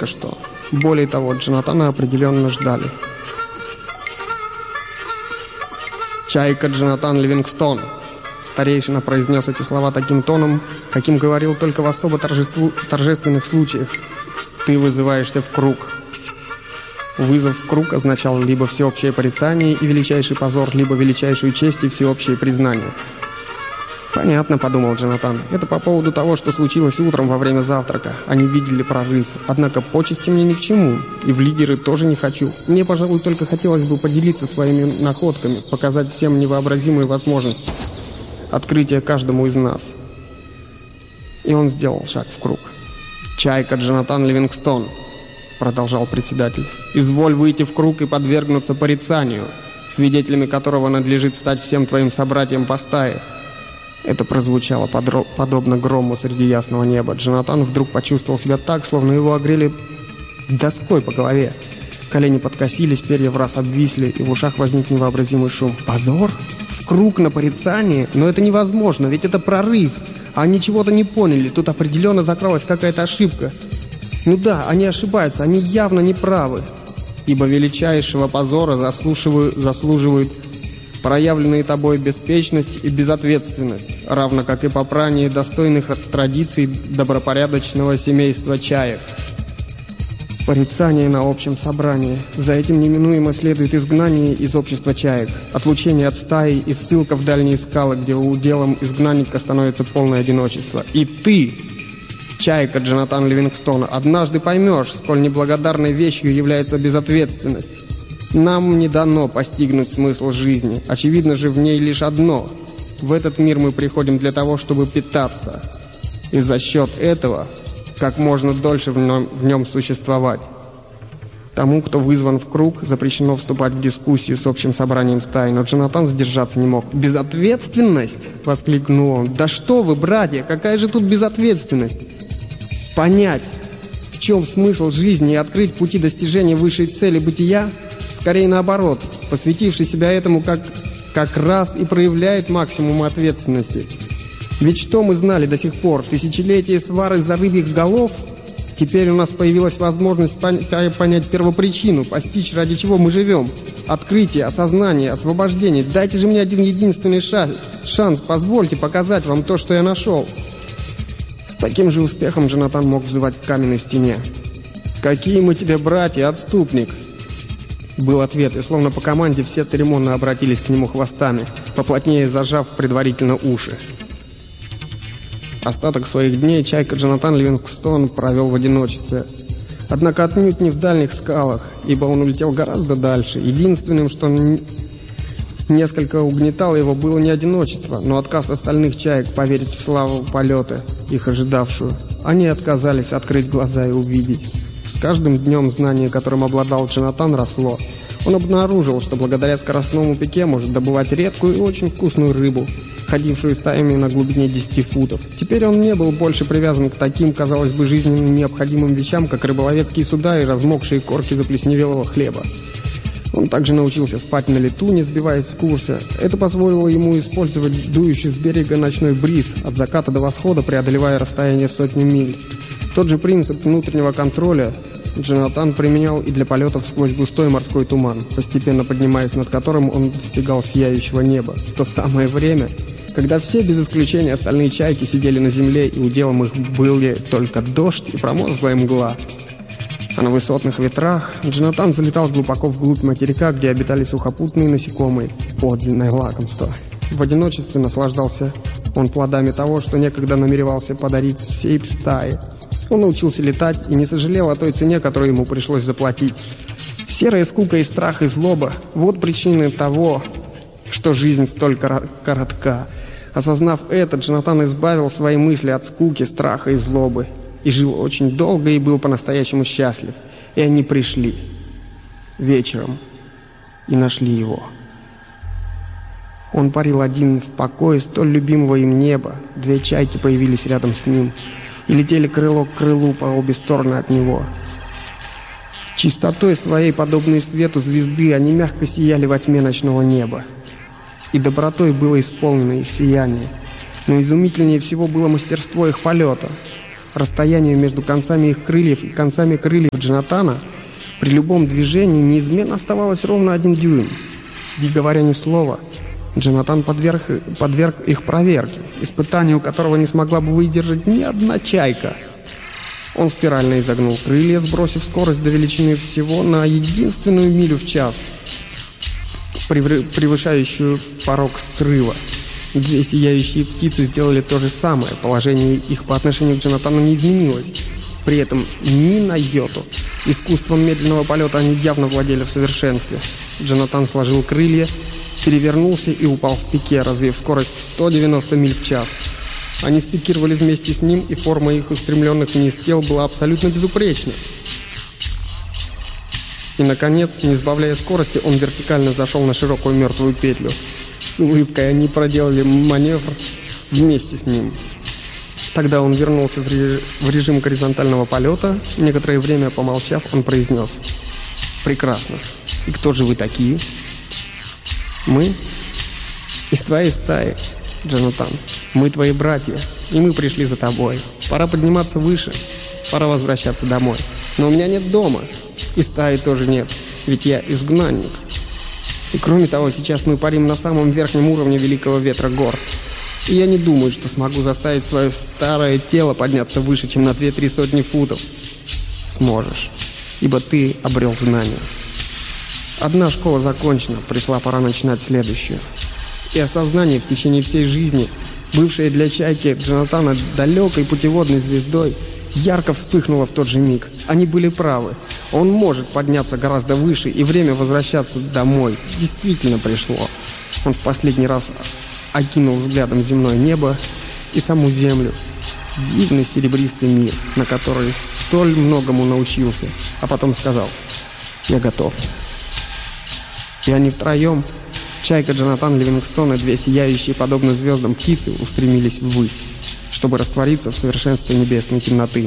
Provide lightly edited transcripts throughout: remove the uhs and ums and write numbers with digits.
только что. Более того, Джонатана определенно ждали. «Чайка Джонатан Ливингстон!» Старейшина произнес эти слова таким тоном, каким говорил только в особо торжественных случаях. «Ты вызываешься в круг». Вызов в круг означал либо всеобщее порицание и величайший позор, либо величайшую честь и всеобщее признание. «Понятно», — подумал Джонатан. «Это по поводу того, что случилось утром во время завтрака. Они видели прорыв. Однако почести мне ни к чему. И в лидеры тоже не хочу. Мне, пожалуй, только хотелось бы поделиться своими находками, показать всем невообразимые возможности. Открытие каждому из нас». И он сделал шаг в круг. «Чайка Джонатан Ливингстон», — продолжал председатель, — «изволь выйти в круг и подвергнуться порицанию, свидетелями которого надлежит стать всем твоим собратьям по стае». Это прозвучало подобно грому среди ясного неба. Джонатан вдруг почувствовал себя так, словно его огрели доской по голове. Колени подкосились, перья в раз обвисли, и в ушах возник невообразимый шум. «Позор? В круг на порицание? Но это невозможно, ведь это прорыв. Они чего-то не поняли, тут определенно закралась какая-то ошибка. Ну да, они ошибаются, они явно не правы. Ибо величайшего позора заслуживают проявленные тобой беспечность и безответственность, равно как и попрание достойных традиций добропорядочного семейства чаек. Порицание на общем собрании. За этим неминуемо следует изгнание из общества чаек, отлучение от стаи и ссылка в дальние скалы, где уделом изгнанника становится полное одиночество. И ты, чайка Джонатан Ливингстона, однажды поймешь, сколь неблагодарной вещью является безответственность. Нам не дано постигнуть смысл жизни. Очевидно же, в ней лишь одно. В этот мир мы приходим для того, чтобы питаться. И за счет этого как можно дольше в нем существовать. Тому, кто вызван в круг, запрещено вступать в дискуссию с общим собранием стаи, но Джонатан сдержаться не мог. «Безответственность?» — воскликнул он. «Да что вы, братья, какая же тут безответственность? Понять, в чем смысл жизни и открыть пути достижения высшей цели бытия? Скорее наоборот, посвятивший себя этому как раз и проявляет максимум ответственности. Ведь что мы знали до сих пор? Тысячелетия свары за рыбьих голов? Теперь у нас появилась возможность понять первопричину, постичь, ради чего мы живем. Открытие, осознание, освобождение. Дайте же мне один единственный шанс, позвольте показать вам то, что я нашел». С таким же успехом Джонатан мог взывать к каменной стене. «Какие мы тебе братья, отступник!» Был ответ, и словно по команде все церемонно обратились к нему хвостами, поплотнее зажав предварительно уши. Остаток своих дней чайка Джонатан Ливингстон провел в одиночестве. Однако отнюдь не в дальних скалах, ибо он улетел гораздо дальше. Единственным, что несколько угнетало его, было не одиночество, но отказ остальных чаек поверить в славу полета, их ожидавшую. Они отказались открыть глаза и увидеть. С каждым днем знание, которым обладал Джонатан, росло. Он обнаружил, что благодаря скоростному пике может добывать редкую и очень вкусную рыбу, ходившую стаями на глубине 10 футов. Теперь он не был больше привязан к таким, казалось бы, жизненно необходимым вещам, как рыболовецкие суда и размокшие корки заплесневелого хлеба. Он также научился спать на лету, не сбиваясь с курса. Это позволило ему использовать дующий с берега ночной бриз, от заката до восхода преодолевая расстояние в сотни миль. Тот же принцип внутреннего контроля Джонатан применял и для полетов сквозь густой морской туман, постепенно поднимаясь над которым он достигал сияющего неба. В то самое время, когда все без исключения остальные чайки сидели на земле, и уделом их были только дождь и промозглая мгла. А на высотных ветрах Джонатан залетал глубоко вглубь материка, где обитали сухопутные насекомые, подлинное лакомство. В одиночестве наслаждался он плодами того, что некогда намеревался подарить всей стае. Он научился летать и не сожалел о той цене, которую ему пришлось заплатить. Серая скука и страх и злоба – вот причины того, что жизнь столь коротка. Осознав это, Джонатан избавил свои мысли от скуки, страха и злобы. И жил очень долго и был по-настоящему счастлив. И они пришли вечером и нашли его. Он парил один в покое столь любимого им неба. Две чайки появились рядом с ним и летели крыло к крылу по обе стороны от него. Чистотой своей, подобной свету звезды, они мягко сияли во тьме ночного неба. И добротой было исполнено их сияние. Но изумительнее всего было мастерство их полета. Расстояние между концами их крыльев и концами крыльев Джонатана при любом движении неизменно оставалось ровно 1 дюйм. Не говоря ни слова, Джонатан подверг их проверке, испытанию которого не смогла бы выдержать ни одна чайка. Он спирально изогнул крылья, сбросив скорость до величины всего на единственную милю в час, превышающую порог срыва. 2 сияющие птицы сделали то же самое. Положение их по отношению к Джонатану не изменилось. При этом ни на йоту. Искусством медленного полета они явно владели в совершенстве. Джонатан сложил крылья, перевернулся и упал в пике, развив скорость в 190 миль в час. Они спикировали вместе с ним, и форма их устремленных вниз тел была абсолютно безупречна. И, наконец, не сбавляя скорости, он вертикально зашел на широкую мертвую петлю. С улыбкой они проделали маневр вместе с ним. Тогда он вернулся в режим горизонтального полета. Некоторое время помолчав, он произнес: «Прекрасно. И кто же вы такие?» «Мы из твоей стаи, Джонатан. Мы твои братья, и мы пришли за тобой. Пора подниматься выше, пора возвращаться домой. Но у меня нет дома, и стаи тоже нет, ведь я изгнанник. И кроме того, сейчас мы парим на самом верхнем уровне Великого Ветра гор. И я не думаю, что смогу заставить свое старое тело подняться выше, чем на 2-3 сотни футов. Сможешь, ибо ты обрел знания. Одна школа закончена, пришла пора начинать следующую. И осознание в течение всей жизни, бывшее для чайки Джонатана далекой путеводной звездой, ярко вспыхнуло в тот же миг. Они были правы. Он может подняться гораздо выше, и время возвращаться домой действительно пришло. Он в последний раз окинул взглядом земное небо и саму землю. Дивный серебристый мир, на который столь многому научился. А потом сказал: «Я готов». И они втроем, чайка, Джонатан, Ливингстон и 2 сияющие, подобно звездам, птицы, устремились ввысь, чтобы раствориться в совершенстве небесной темноты.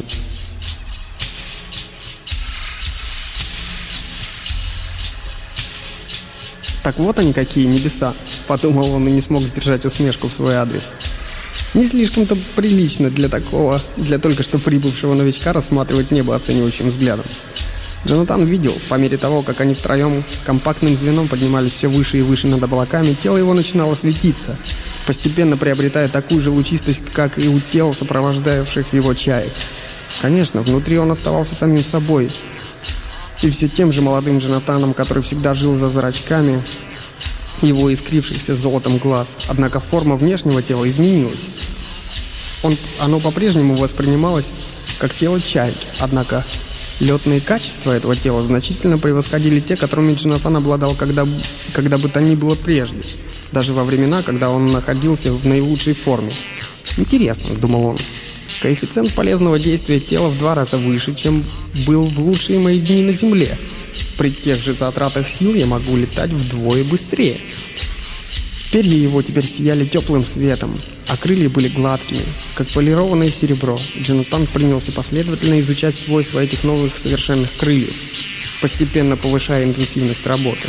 «Так вот они какие небеса», — подумал он и не смог сдержать усмешку в свой адрес. Не слишком-то прилично для только что прибывшего новичка рассматривать небо оценивающим взглядом. Джонатан видел, по мере того, как они втроем компактным звеном поднимались все выше и выше над облаками, тело его начинало светиться, постепенно приобретая такую же лучистость, как и у тел, сопровождавших его чаек. Конечно, внутри он оставался самим собой, и все тем же молодым Джонатаном, который всегда жил за зрачками его искрившихся золотом глаз. Однако форма внешнего тела изменилась. Оно по-прежнему воспринималось как тело чайки, однако летные качества этого тела значительно превосходили те, которыми Джонатан обладал когда бы то ни было прежде, даже во времена, когда он находился в наилучшей форме. «Интересно», — думал он, — «коэффициент полезного действия тела в 2 раза выше, чем был в лучшие мои дни на Земле. При тех же затратах сил я могу летать вдвое быстрее». Перья его теперь сияли теплым светом, а крылья были гладкими, как полированное серебро. Джонатан принялся последовательно изучать свойства этих новых совершенных крыльев, постепенно повышая интенсивность работы.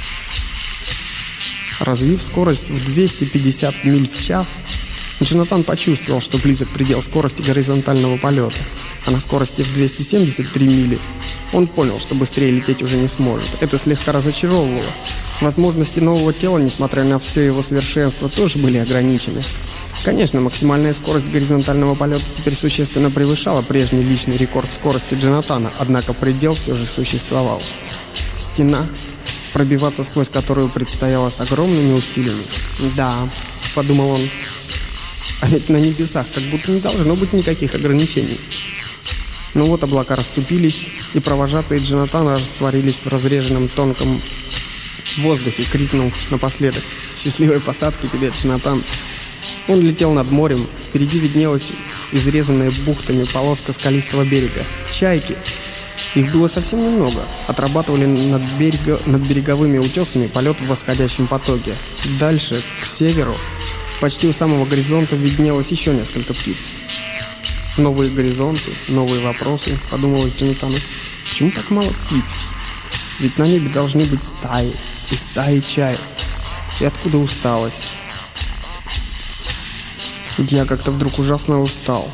Развив скорость в 250 миль в час, Джонатан почувствовал, что близок предел скорости горизонтального полета, а на скорости в 273 мили он понял, что быстрее лететь уже не сможет. Это слегка разочаровывало. Возможности нового тела, несмотря на все его совершенство, тоже были ограничены. Конечно, максимальная скорость горизонтального полета теперь существенно превышала прежний личный рекорд скорости Джонатана, однако предел все же существовал. Стена, пробиваться сквозь которую предстояло с огромными усилиями. «Да», — подумал он, — «а ведь на небесах как будто не должно быть никаких ограничений». Но вот облака расступились, и провожатые Джонатана растворились в разреженном тонком воздухе, крикнул напоследок: «Счастливой посадки тебе, Джонатан!» Он летел над морем, впереди виднелась изрезанная бухтами полоска скалистого берега. Чайки, их было совсем немного, отрабатывали над береговыми утесами полет в восходящем потоке. Дальше, к северу, почти у самого горизонта виднелось еще несколько птиц. «Новые горизонты, новые вопросы», — подумалось Джонатану. «Почему так мало птиц? Ведь на небе должны быть стаи, и стаи чаек. И откуда усталость? Ведь я как-то вдруг ужасно устал.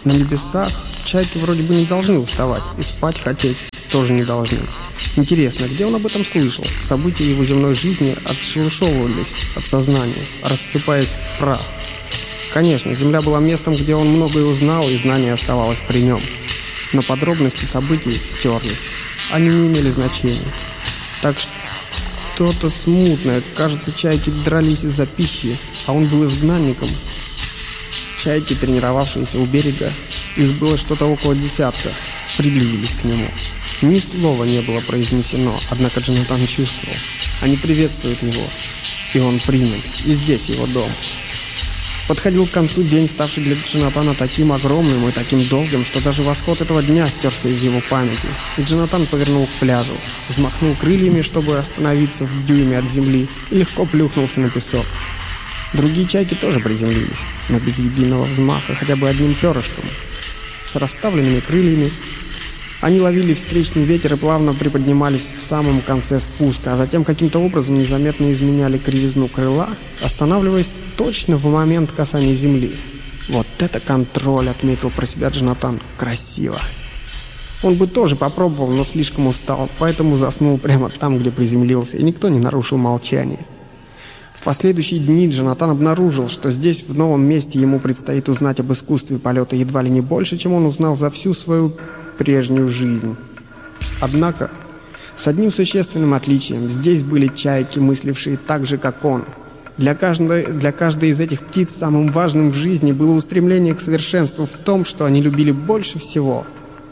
На небесах чайки вроде бы не должны вставать, и спать хотеть тоже не должны. Интересно, где он об этом слышал? События его земной жизни отшелушевывались от сознания, рассыпаясь в прах. Конечно, Земля была местом, где он многое узнал, и знание оставалось при нем. Но подробности событий стерлись. Они не имели значения. Так что-то смутное. Кажется, чайки дрались из-за пищи, а он был изгнанником. Чайки, тренировавшиеся у берега, их было что-то около 10, приблизились к нему. Ни слова не было произнесено, однако Джонатан чувствовал. Они приветствуют его, и он принят, и здесь его дом. Подходил к концу день, ставший для Джонатана таким огромным и таким долгим, что даже восход этого дня стерся из его памяти. И Джонатан повернул к пляжу, взмахнул крыльями, чтобы остановиться в дюйме от земли, и легко плюхнулся на песок. Другие чайки тоже приземлились, но без единого взмаха, хотя бы одним перышком. С расставленными крыльями они ловили встречный ветер и плавно приподнимались в самом конце спуска, а затем каким-то образом незаметно изменяли кривизну крыла, останавливаясь точно в момент касания земли. «Вот это контроль!» — отметил про себя Джонатан. «Красиво!» Он бы тоже попробовал, но слишком устал, поэтому заснул прямо там, где приземлился, и никто не нарушил молчание. В последующие дни Джонатан обнаружил, что здесь, в новом месте, ему предстоит узнать об искусстве полета едва ли не больше, чем он узнал за всю свою прежнюю жизнь. Однако, с одним существенным отличием, здесь были чайки, мыслившие так же, как он. Для каждой из этих птиц самым важным в жизни было устремление к совершенству в том, что они любили больше всего.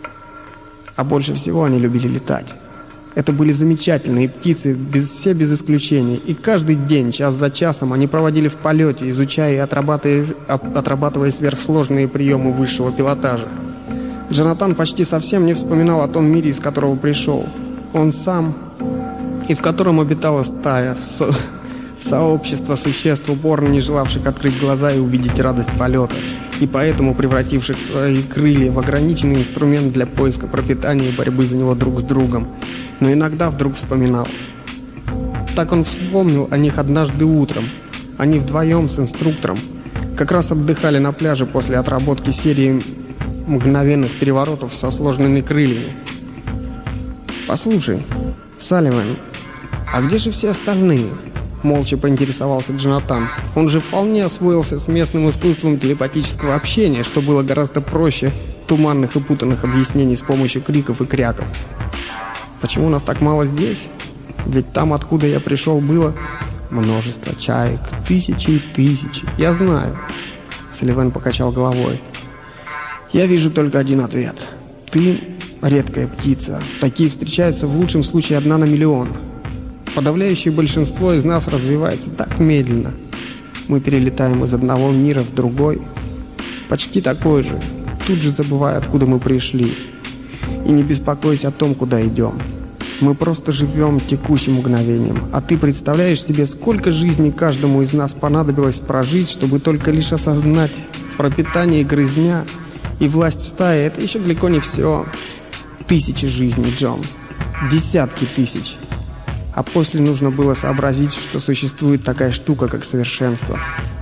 А больше всего они любили летать. Это были замечательные птицы, все без исключения, и каждый день, час за часом, они проводили в полете, изучая и отрабатывая сверхсложные приемы высшего пилотажа. Джонатан почти совсем не вспоминал о том мире, из которого пришел. Он сам, и в котором обитала стая, сообщество существ, упорно не желавших открыть глаза и увидеть радость полета, и поэтому превративших свои крылья в ограниченный инструмент для поиска пропитания и борьбы за него друг с другом. Но иногда вдруг вспоминал. Так он вспомнил о них однажды утром. Они вдвоем с инструктором как раз отдыхали на пляже после отработки серии мгновенных переворотов со сложными крыльями. «Послушай, Салливан, а где же все остальные?» Молча поинтересовался Джонатан. Он же вполне освоился с местным искусством телепатического общения, что было гораздо проще туманных и путанных объяснений с помощью криков и кряков. «Почему нас так мало здесь? Ведь там, откуда я пришел, было множество чаек, тысячи и тысячи. Я знаю». Салливан покачал головой. «Я вижу только один ответ. Ты редкая птица. Такие встречаются в лучшем случае 1 на миллион. Подавляющее большинство из нас развивается так медленно. Мы перелетаем из одного мира в другой, почти такой же, тут же забывая, откуда мы пришли, и не беспокойся о том, куда идем. Мы просто живем текущим мгновением. А ты представляешь себе, сколько жизней каждому из нас понадобилось прожить, чтобы только лишь осознать пропитание и грызня и власть в стае — это еще далеко не все. Тысячи жизней, Джон. Десятки тысяч. А после нужно было сообразить, что существует такая штука, как совершенство.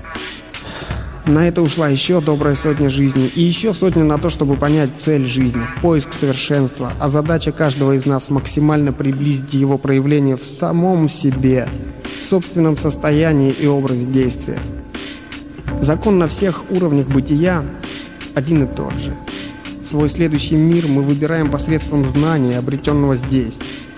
На это ушла еще добрая сотня жизней, и еще сотня на то, чтобы понять цель жизни, поиск совершенства, а задача каждого из нас максимально приблизить его проявление в самом себе, в собственном состоянии и образе действия. Закон на всех уровнях бытия один и тот же. Свой следующий мир мы выбираем посредством знания, обретенного здесь.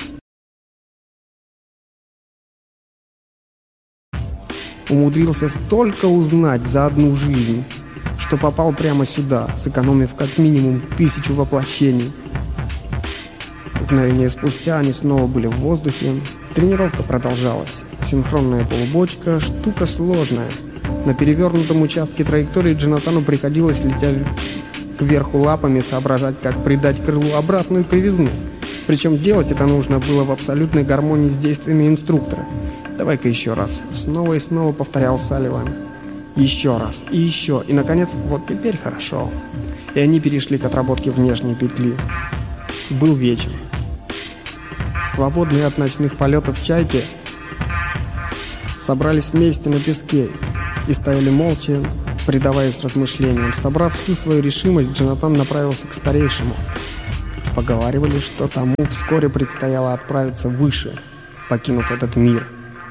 Умудрился столько узнать за одну жизнь, что попал прямо сюда, сэкономив как минимум 1000 воплощений. Мгновение спустя они снова были в воздухе. Тренировка продолжалась. Синхронная полубочка – штука сложная. На перевернутом участке траектории Джонатану приходилось, летя кверху лапами, соображать, как придать крылу обратную кривизну. Причем делать это нужно было в абсолютной гармонии с действиями инструктора. «Давай-ка еще раз», — снова и снова повторял Салливан. «Еще раз, и еще, и, наконец, вот теперь хорошо». И они перешли к отработке внешней петли. Был вечер. Свободные от ночных полетов чайки собрались вместе на песке и стояли молча, Предаваясь размышлениям, собрав всю свою решимость, Джонатан направился к старейшему. Поговаривали, что тому вскоре предстояло отправиться выше, покинув этот мир.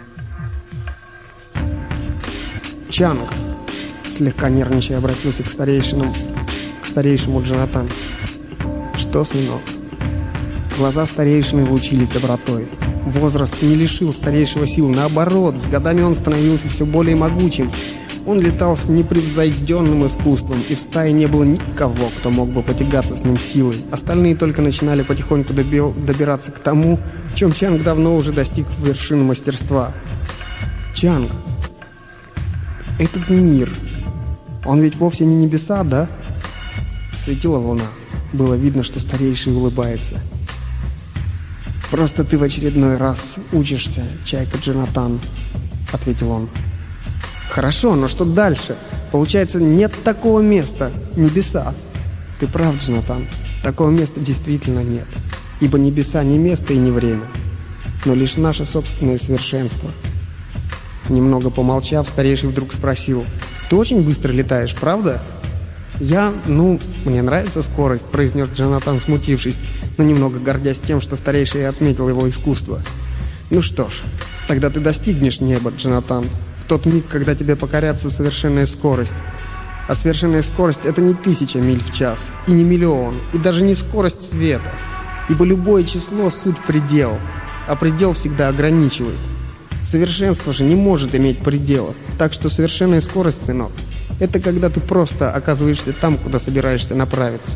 «Чанг!» — слегка нервничая обратился к старейшему Джонатан. «Что, сынок?» Глаза старейшины лучились добротой. Возраст не лишил старейшего сил, наоборот, с годами он становился все более могучим. Он летал с непревзойденным искусством, и в стае не было никого, кто мог бы потягаться с ним силой. Остальные только начинали потихоньку добираться к тому, в чем Чанг давно уже достиг вершины мастерства. «Чанг, этот мир, он ведь вовсе не небеса, да?» Светила луна. Было видно, что старейший улыбается. «Просто ты в очередной раз учишься, чайка Джонатан», — ответил он. «Хорошо, но что дальше? Получается, нет такого места, небеса». «Ты прав, Джонатан, такого места действительно нет, ибо небеса не место и не время, но лишь наше собственное совершенство». Немного помолчав, старейший вдруг спросил: «Ты очень быстро летаешь, правда?» «Мне нравится скорость», — произнес Джонатан, смутившись, но немного гордясь тем, что старейший отметил его искусство. «Ну что ж, тогда ты достигнешь неба, Джонатан, в тот миг, когда тебе покорятся совершенная скорость. А совершенная скорость — это не 1000 миль в час, и не миллион, и даже не скорость света, ибо любое число — суть предел, а предел всегда ограничивает. Совершенство же не может иметь пределов, так что совершенная скорость, сынок, это когда ты просто оказываешься там, куда собираешься направиться».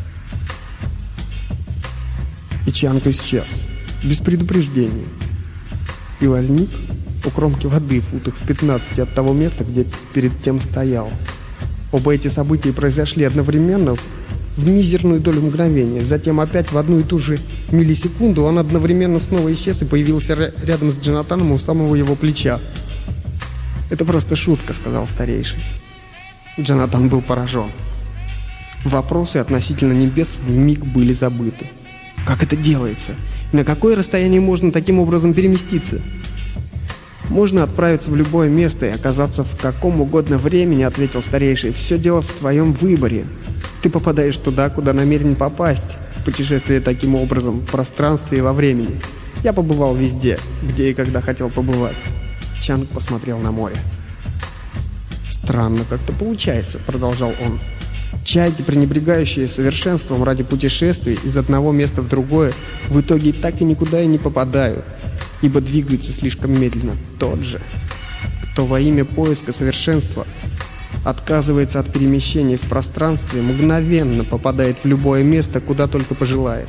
И Чанг исчез, без предупреждения, и возник у кромки воды в футах в 15 от того места, где перед тем стоял. Оба эти события произошли одновременно в мизерную долю мгновения. Затем опять в одну и ту же миллисекунду он одновременно снова исчез и появился рядом с Джонатаном у самого его плеча. «Это просто шутка», — сказал старейший. Джонатан был поражен. Вопросы относительно небес вмиг были забыты. Как это делается? На какое расстояние можно таким образом переместиться? «Можно отправиться в любое место и оказаться в каком угодно времени», — ответил старейший. «Все дело в твоем выборе. Ты попадаешь туда, куда намерен попасть, в путешествие таким образом, в пространстве и во времени. Я побывал везде, где и когда хотел побывать». Чанг посмотрел на море. «Странно как-то получается», — продолжал он. «Чайки, пренебрегающие совершенством ради путешествий из одного места в другое, в итоге так и никуда и не попадают, ибо двигаются слишком медленно. Тот же, кто во имя поиска совершенства отказывается от перемещения в пространстве, мгновенно попадает в любое место, куда только пожелает.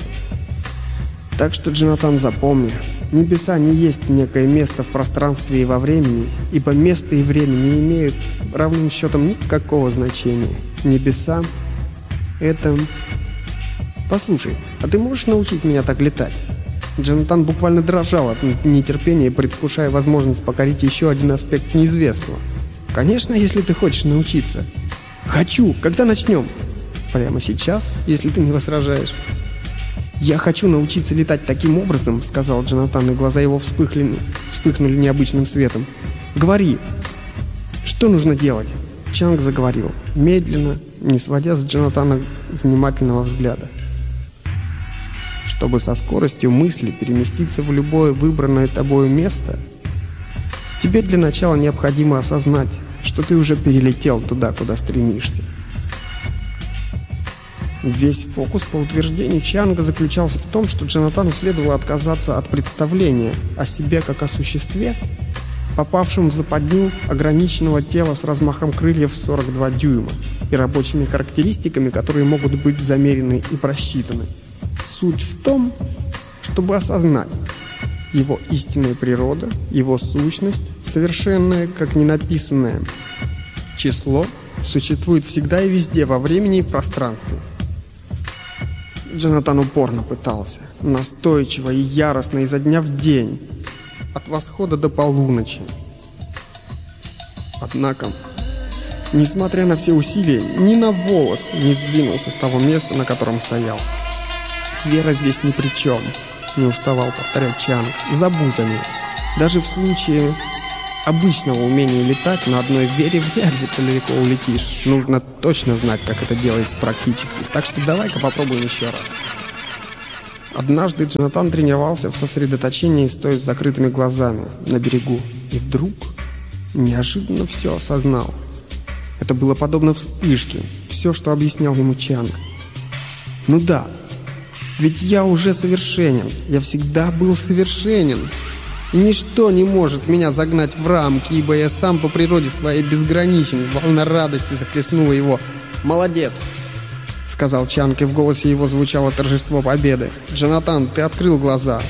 Так что, Джонатан, запомни, небеса не есть некое место в пространстве и во времени, ибо место и время не имеют равным счетом никакого значения. Небеса — это... Послушай, а ты можешь научить меня так летать?» Джонатан буквально дрожал от нетерпения, предвкушая возможность покорить еще один аспект неизвестного. «Конечно, если ты хочешь научиться». «Хочу! Когда начнем?» «Прямо сейчас, если ты не возражаешь». «Я хочу научиться летать таким образом», — сказал Джонатан, и глаза его вспыхнули необычным светом. «Говори, что нужно делать?» Чанг заговорил, медленно, не сводя с Джонатана внимательного взгляда. «Чтобы со скоростью мысли переместиться в любое выбранное тобою место, тебе для начала необходимо осознать, что ты уже перелетел туда, куда стремишься». Весь фокус по утверждению Чанга заключался в том, что Джонатану следовало отказаться от представления о себе как о существе, попавшем в западню ограниченного тела с размахом крыльев 42 дюйма и рабочими характеристиками, которые могут быть замерены и просчитаны. Суть в том, чтобы осознать его истинная природа, его сущность, совершенное, как ненаписанное число, существует всегда и везде, во времени и пространстве. Джонатан упорно пытался, настойчиво и яростно изо дня в день, от восхода до полуночи. Однако, несмотря на все усилия, ни на волос не сдвинулся с того места, на котором стоял. «Вера здесь ни при чем», — не уставал повторять Чанг. «Забудь о ней. Даже в случае, обычного умения летать на одной вере вряд ли далеко улетишь. Нужно точно знать, как это делается практически. Так что давай-ка попробуем еще раз. Однажды Джонатан тренировался в сосредоточении, стоя с закрытыми глазами на берегу. И вдруг неожиданно все осознал. Это было подобно вспышке. Все, что объяснял ему Чанг. Ну да, ведь я уже совершенен. Я всегда был совершенен. И ничто не может меня загнать в рамки, ибо я сам по природе своей безграничен. Волна радости захлестнула его. «Молодец!» — сказал Чанг, и в голосе его звучало торжество победы. «Джонатан, ты открыл глаза!»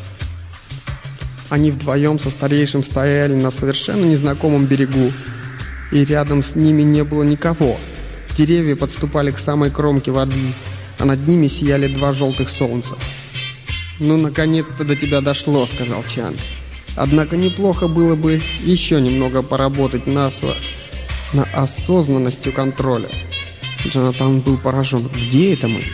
Они вдвоем со старейшим стояли на совершенно незнакомом берегу, и рядом с ними не было никого. Деревья подступали к самой кромке воды, а над ними сияли два желтых солнца. «Ну, наконец-то до тебя дошло», — сказал Чанг. «Однако неплохо было бы еще немного поработать над осознанностью контроля». Джонатан был поражен. «Где это мы?»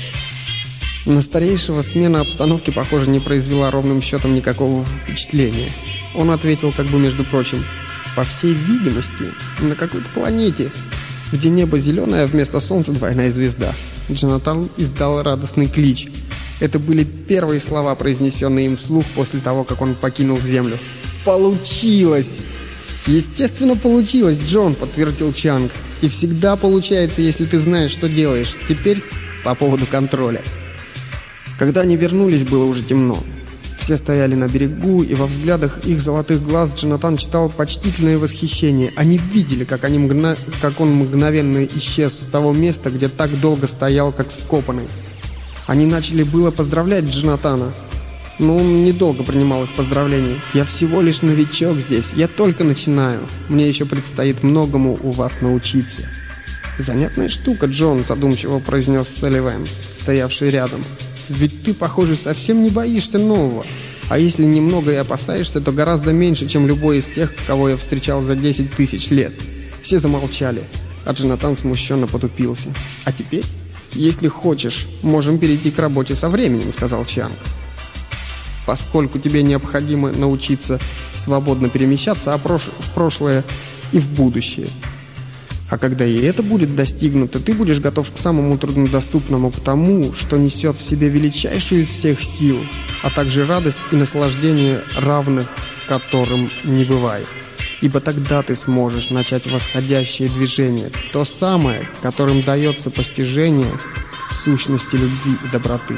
На старейшего смена обстановки, похоже, не произвела ровным счетом никакого впечатления. Он ответил, как бы между прочим: «По всей видимости, на какой-то планете, где небо зеленое, а вместо солнца двойная звезда». Джонатан издал радостный клич. Это были первые слова, произнесенные им вслух после того, как он покинул Землю. «Получилось!» «Естественно, получилось, Джон», — подтвердил Чанг. «И всегда получается, если ты знаешь, что делаешь. Теперь по поводу контроля». Когда они вернулись, было уже темно. Все стояли на берегу, и во взглядах их золотых глаз Джонатан читал почтительное восхищение. Они видели, как он мгновенно исчез с того места, где так долго стоял, как вкопанный. Они начали было поздравлять Джонатана, но он недолго принимал их поздравления. «Я всего лишь новичок здесь, я только начинаю. Мне еще предстоит многому у вас научиться». «Занятная штука, Джон», — задумчиво произнес Салливан, стоявший рядом. «Ведь ты, похоже, совсем не боишься нового. А если немного и опасаешься, то гораздо меньше, чем любой из тех, кого я встречал за 10 тысяч лет». Все замолчали, а Джонатан смущенно потупился. «А теперь, если хочешь, можем перейти к работе со временем», — сказал Чанг. «Поскольку тебе необходимо научиться свободно перемещаться в прошлое и в будущее. А когда и это будет достигнуто, ты будешь готов к самому труднодоступному, к тому, что несет в себе величайшую из всех сил, а также радость и наслаждение, равных которым не бывает. Ибо тогда ты сможешь начать восходящее движение, то самое, которым дается постижение сущности любви и доброты».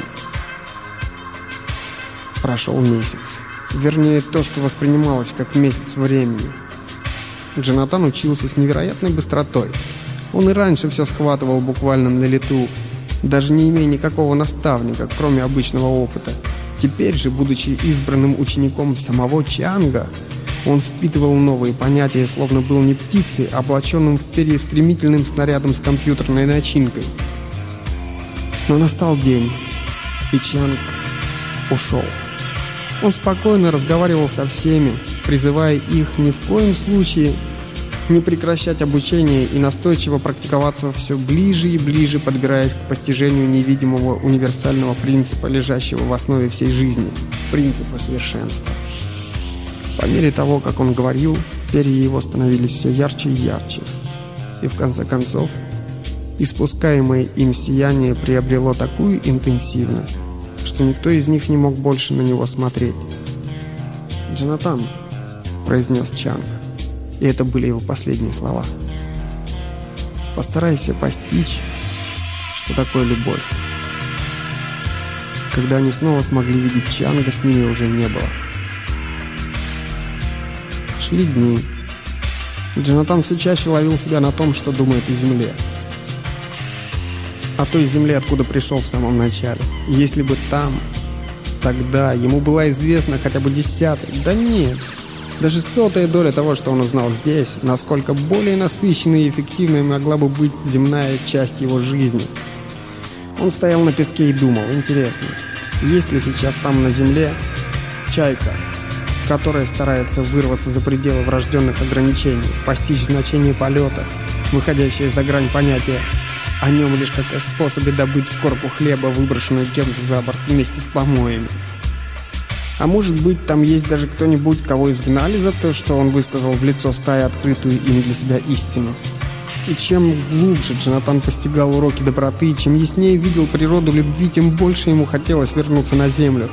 Прошел месяц. Вернее, то, что воспринималось как месяц времени. Джонатан учился с невероятной быстротой. Он и раньше все схватывал буквально на лету, даже не имея никакого наставника, кроме обычного опыта. Теперь же, будучи избранным учеником самого Чанга, он впитывал новые понятия, словно был не птицей, а облаченным в перья стремительным снарядом с компьютерной начинкой. Но настал день, и Чанг ушел. Он спокойно разговаривал со всеми, призывая их ни в коем случае не прекращать обучение и настойчиво практиковаться все ближе и ближе, подбираясь к постижению невидимого универсального принципа, лежащего в основе всей жизни – принципа совершенства. По мере того, как он говорил, перья его становились все ярче и ярче, и в конце концов испускаемое им сияние приобрело такую интенсивность, что никто из них не мог больше на него смотреть. «Джонатан», — произнес Чанг, и это были его последние слова, — «постарайся постичь, что такое любовь». Когда они снова смогли видеть Чанга, с ними уже не было. Шли дни. Джонатан все чаще ловил себя на том, что думает о земле. О той земле, откуда пришел в самом начале. И если бы там, тогда ему была известна хотя бы 10-я, да нет, даже 100-я доля того, что он узнал здесь, насколько более насыщенной и эффективной могла бы быть земная часть его жизни. Он стоял на песке и думал: интересно, есть ли сейчас там на земле чайка, которая старается вырваться за пределы врожденных ограничений, постичь значение полета, выходящее за грань понятия о нем лишь как о способе добыть корку хлеба, выброшенную кем-то за борт вместе с помоями. А может быть, там есть даже кто-нибудь, кого изгнали за то, что он высказал в лицо стаи открытую им для себя истину. И чем глубже Джонатан постигал уроки доброты, чем яснее видел природу любви, тем больше ему хотелось вернуться на землю.